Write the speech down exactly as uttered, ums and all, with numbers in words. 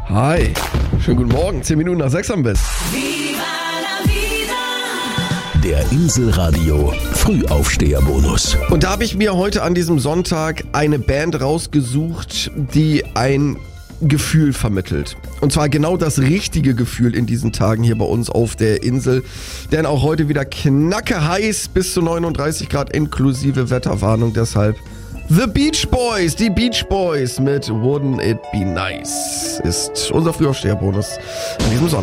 Hi, schönen guten Morgen, zehn Minuten nach sechs am besten. Der Inselradio Frühaufsteherbonus. Und da habe ich mir heute an diesem Sonntag eine Band rausgesucht, die ein Gefühl vermittelt. Und zwar genau das richtige Gefühl in diesen Tagen hier bei uns auf der Insel. Denn auch heute wieder knacke heiß bis zu neununddreißig Grad inklusive Wetterwarnung. Deshalb The Beach Boys, die Beach Boys mit Wouldn't It Be Nice ist unser Frühaufsteherbonus an diesem Sonntag.